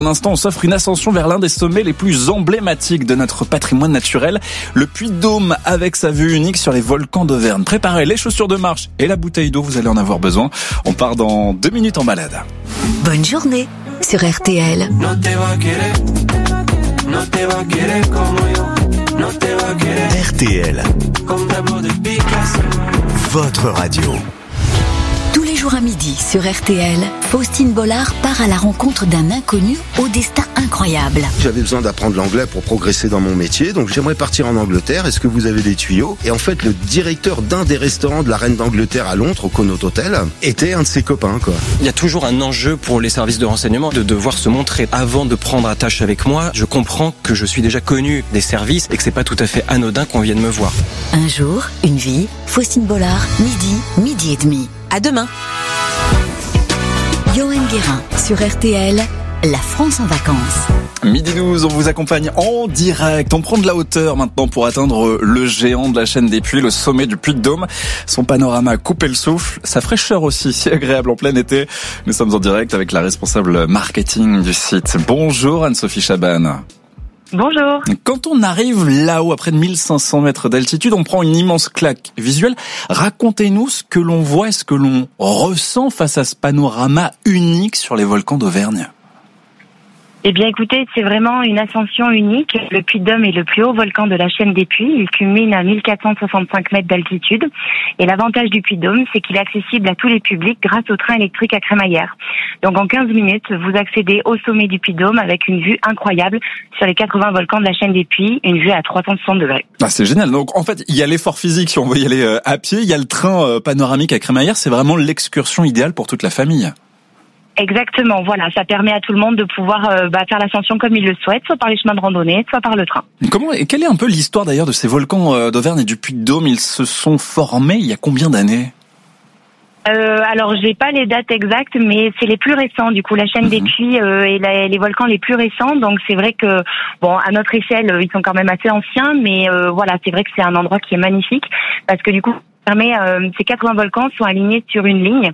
Pour l'instant, on s'offre une ascension vers l'un des sommets les plus emblématiques de notre patrimoine naturel, le Puy-de-Dôme, avec sa vue unique sur les volcans d'Auvergne. Préparez les chaussures de marche et la bouteille d'eau, vous allez en avoir besoin. On part dans 2 minutes en balade. Bonne journée sur RTL. RTL, votre radio. Tous les jours à midi sur RTL, Faustine Bollard part à la rencontre d'un inconnu au destin incroyable. J'avais besoin d'apprendre l'anglais pour progresser dans mon métier, donc j'aimerais partir en Angleterre. Est-ce que vous avez des tuyaux? Et en fait, le directeur d'un des restaurants de la Reine d'Angleterre à Londres, au Connaught Hotel, était un de ses copains, quoi. Il y a toujours un enjeu pour les services de renseignement de devoir se montrer avant de prendre attache avec moi. Je comprends que je suis déjà connu des services et que c'est pas tout à fait anodin qu'on vienne me voir. Un jour, une vie, Faustine Bollard, midi et demi. À demain. Johan Guérin sur RTL, la France en vacances. Midi 12, on vous accompagne en direct. On prend de la hauteur maintenant pour atteindre le géant de la chaîne des Puys, le sommet du Puy-de-Dôme. Son panorama coupe le souffle, sa fraîcheur aussi, si agréable en plein été. Nous sommes en direct avec la responsable marketing du site. Bonjour Anne-Sophie Chaban. Bonjour. Quand on arrive là-haut, à près de 1500 mètres d'altitude, on prend une immense claque visuelle. Racontez-nous ce que l'on voit et ce que l'on ressent face à ce panorama unique sur les volcans d'Auvergne. Eh bien, écoutez, c'est vraiment une ascension unique. Le Puy-de-Dôme est le plus haut volcan de la chaîne des Puys. Il culmine à 1465 mètres d'altitude. Et l'avantage du Puy-de-Dôme, c'est qu'il est accessible à tous les publics grâce au train électrique à crémaillère. Donc, en 15 minutes, vous accédez au sommet du Puy-de-Dôme avec une vue incroyable sur les 80 volcans de la chaîne des Puys, une vue à 360 degrés. Ah, c'est génial. Donc, en fait, il y a l'effort physique si on veut y aller à pied. Il y a le train panoramique à crémaillère. C'est vraiment l'excursion idéale pour toute la famille. Exactement, voilà, ça permet à tout le monde de pouvoir faire l'ascension comme il le souhaite, soit par les chemins de randonnée, soit par le train. Quelle est un peu l'histoire d'ailleurs de ces volcans d'Auvergne et du Puy-de-Dôme? Ils se sont formés il y a combien d'années? Alors j'ai pas les dates exactes, mais c'est les plus récents. Du coup, la chaîne des Puys est les volcans les plus récents. Donc c'est vrai que bon, à notre échelle, ils sont quand même assez anciens, mais voilà, c'est vrai que c'est un endroit qui est magnifique parce que du coup, ces 80 volcans sont alignés sur une ligne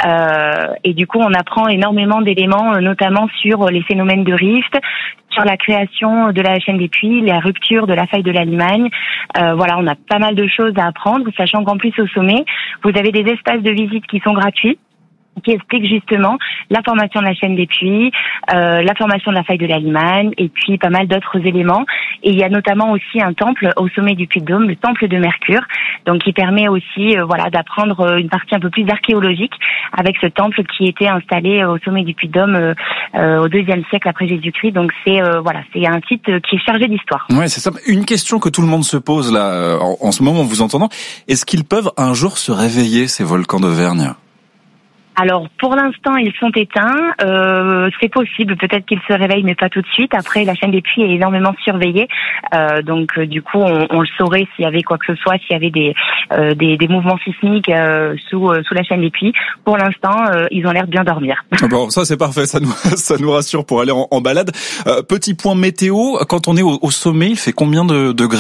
et du coup on apprend énormément d'éléments, notamment sur les phénomènes de rift, sur la création de la chaîne des Puys, la rupture de la faille de la Limagne. Voilà, on a pas mal de choses à apprendre, sachant qu'en plus au sommet, vous avez des espaces de visite qui sont gratuits, qui explique justement la formation de la chaîne des Puys, la formation de la faille de la Limagne, et puis pas mal d'autres éléments. Et il y a notamment aussi un temple au sommet du Puy-de-Dôme, le temple de Mercure, donc qui permet aussi d'apprendre une partie un peu plus archéologique avec ce temple qui était installé au sommet du Puy-de-Dôme au IIe siècle après Jésus-Christ. Donc c'est un site qui est chargé d'histoire. Ouais, c'est ça. Une question que tout le monde se pose là en ce moment en vous entendant, est-ce qu'ils peuvent un jour se réveiller, ces volcans d'Auvergne? Alors, pour l'instant, ils sont éteints. C'est possible, peut-être qu'ils se réveillent, mais pas tout de suite. Après, la chaîne des Puys est énormément surveillée. Donc, du coup, on le saurait s'il y avait quoi que ce soit, s'il y avait des mouvements sismiques sous la chaîne des Puys. Pour l'instant, ils ont l'air de bien dormir. Bon, ça c'est parfait, ça nous rassure pour aller en balade. Petit point météo, quand on est au sommet, il fait combien de degrés ?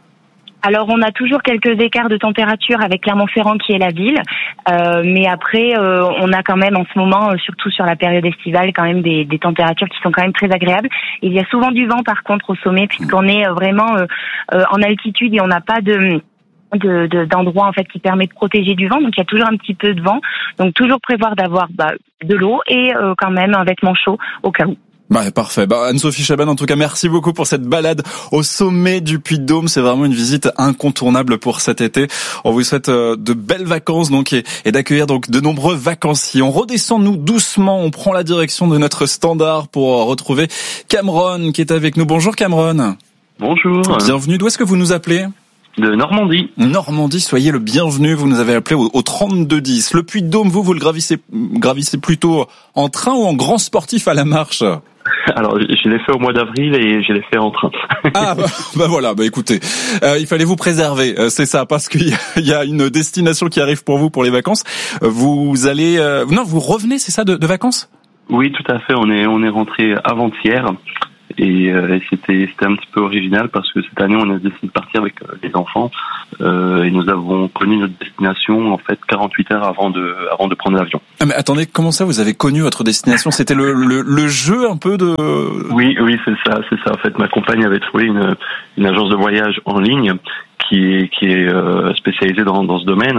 Alors on a toujours quelques écarts de température avec Clermont-Ferrand qui est la ville, mais après on a quand même en ce moment, surtout sur la période estivale, quand même des températures qui sont quand même très agréables. Il y a souvent du vent par contre au sommet puisqu'on est vraiment en altitude et on n'a pas d'endroit en fait qui permet de protéger du vent, donc il y a toujours un petit peu de vent, donc toujours prévoir d'avoir de l'eau et quand même un vêtement chaud au cas où. Parfait. Anne-Sophie Chaban, en tout cas, merci beaucoup pour cette balade au sommet du Puy-de-Dôme. C'est vraiment une visite incontournable pour cet été. On vous souhaite de belles vacances donc et d'accueillir donc de nombreux vacanciers. On redescend nous doucement. On prend la direction de notre standard pour retrouver Cameron qui est avec nous. Bonjour Cameron. Bonjour. Bienvenue. D'où est-ce que vous nous appelez ? De Normandie. Normandie, soyez le bienvenu. Vous nous avez appelé au 3210. Le Puy-de-Dôme, vous le gravissez plutôt en train ou en grand sportif à la marche ? Alors, je l'ai fait au mois d'avril et je l'ai fait en train. Voilà, écoutez, il fallait vous préserver, c'est ça, parce qu'il y a une destination qui arrive pour vous pour les vacances. Vous allez, vous revenez, c'est ça, de vacances ? Oui, tout à fait. On est rentré avant-hier. Et c'était un petit peu original parce que cette année on a décidé de partir avec les enfants et nous avons connu notre destination en fait 48 heures avant de prendre l'avion. Ah mais attendez, comment ça vous avez connu votre destination? C'était le jeu un peu de... Oui, c'est ça. En fait, ma compagne avait trouvé une agence de voyage en ligne qui est spécialisée dans ce domaine.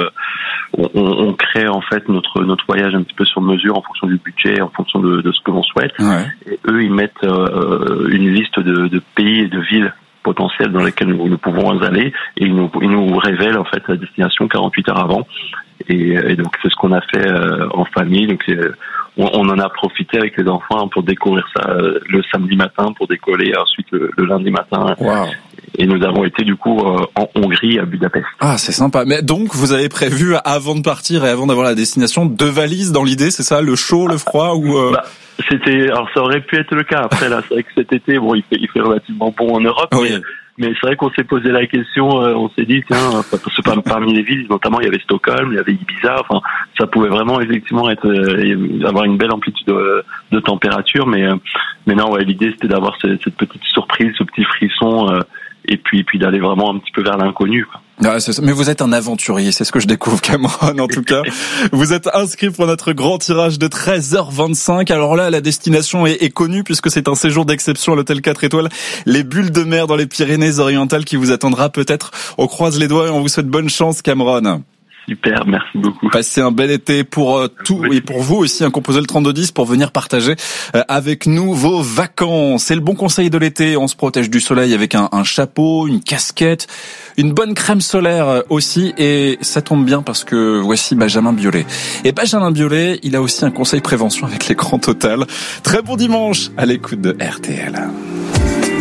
On crée en fait notre voyage un petit peu sur mesure en fonction du budget, en fonction de ce que l'on souhaite. Ouais. Et eux, ils mettent une liste de pays et de villes potentielles dans lesquelles nous pouvons aller, et ils nous révèlent en fait la destination 48 heures avant. Et donc c'est ce qu'on a fait en famille. Donc on en a profité avec les enfants pour découvrir ça le samedi matin, pour décoller ensuite le lundi matin. Wow. Et nous avons été du coup en Hongrie, à Budapest. Ah, c'est sympa. Mais donc vous avez prévu avant de partir et avant d'avoir la destination 2 valises dans l'idée, c'est ça, le chaud, le froid ou alors ça aurait pu être le cas. Après là, c'est vrai que cet été, il fait relativement bon en Europe. Oui. Mais c'est vrai qu'on s'est posé la question, on s'est dit, tiens, parce que parmi les villes, notamment, il y avait Stockholm, il y avait Ibiza, enfin, ça pouvait vraiment effectivement avoir une belle amplitude de température, mais non, ouais, l'idée c'était d'avoir cette petite surprise, ce petit frisson, et puis d'aller vraiment un petit peu vers l'inconnu, quoi. Ouais, c'est ça. Mais vous êtes un aventurier, c'est ce que je découvre, Cameron, en tout cas. Vous êtes inscrit pour notre grand tirage de 13h25. Alors là, la destination est connue puisque c'est un séjour d'exception à l'hôtel 4 étoiles, les Bulles de Mer dans les Pyrénées-Orientales qui vous attendra peut-être. On croise les doigts et on vous souhaite bonne chance, Cameron. Super, merci beaucoup. Passez un bel été pour tout et pour vous aussi, composez le 3210 pour venir partager avec nous vos vacances. C'est le bon conseil de l'été, on se protège du soleil avec un chapeau, une casquette, une bonne crème solaire aussi, et ça tombe bien parce que voici Benjamin Biolay. Et Benjamin Biolay, il a aussi un conseil prévention avec l'écran Total. Très bon dimanche à l'écoute de RTL.